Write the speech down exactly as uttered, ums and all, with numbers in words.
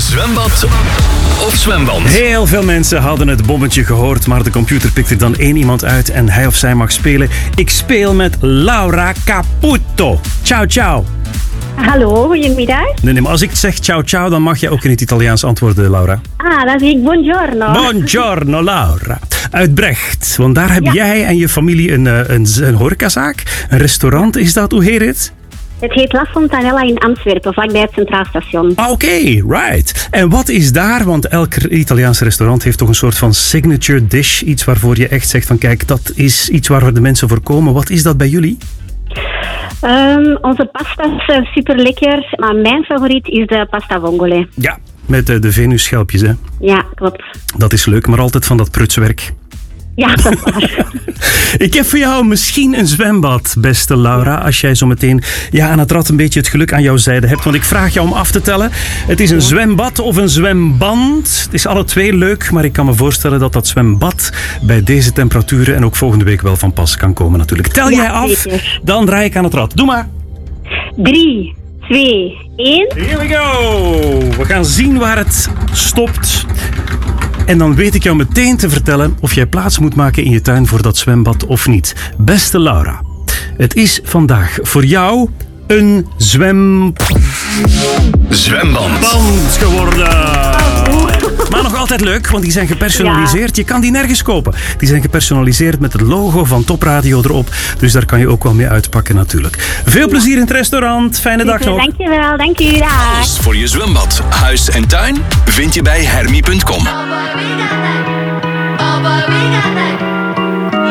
Zwembad of zwemband? Heel veel mensen hadden het bommetje gehoord, maar de computer pikt er dan één iemand uit en hij of zij mag spelen. Ik speel met Laura Caputo. Ciao, ciao. Hallo, goedemiddag. Nee, nee, maar als ik zeg ciao, ciao, dan mag je ook in het Italiaans antwoorden, Laura. Ah, dan zeg ik buongiorno. Buongiorno, Laura. Uit Brecht, want daar heb Ja. jij en je familie een, een, een, een horecazaak. Een restaurant is dat, hoe heet het? Het heet La Fontanella in Antwerpen, vlakbij het Centraal Station. Ah, oké, okay, right. En wat is daar, want elk Italiaans restaurant heeft toch een soort van signature dish. Iets waarvoor je echt zegt van kijk, dat is iets waar de mensen voor komen. Wat is dat bij jullie? Um, onze pasta is super lekker, maar mijn favoriet is de pasta vongole. Ja, met de, de Venusschelpjes, hè. Ja, klopt. Dat is leuk, maar altijd van dat prutswerk. Ja, dat is waar. Ik heb voor jou misschien een zwembad, beste Laura. Als jij zo meteen ja, aan het rad een beetje het geluk aan jouw zijde hebt. Want ik vraag jou om af te tellen. Het is een zwembad of een zwemband. Het is alle twee leuk, maar ik kan me voorstellen dat dat zwembad bij deze temperaturen en ook volgende week wel van pas kan komen natuurlijk. Tel Ja, jij af, zeker. dan draai ik aan het rad. Doe maar. Drie, twee, één. Here we go. We gaan zien waar het stopt. En dan weet ik jou meteen te vertellen of jij plaats moet maken in je tuin voor dat zwembad of niet. Beste Laura, het is vandaag voor jou een zwemband Zwemband. geworden. Maar nog altijd leuk, want die zijn gepersonaliseerd. Je kan die nergens kopen. Die zijn gepersonaliseerd met het logo van Top Radio erop. Dus daar kan je ook wel mee uitpakken natuurlijk. Veel plezier in het restaurant. Fijne dag nog. Dankjewel, dank u. Dag. Alles voor je zwembad, huis en tuin vind je bij hermie punt com. Oh boy, we got that. Oh boy, we got that.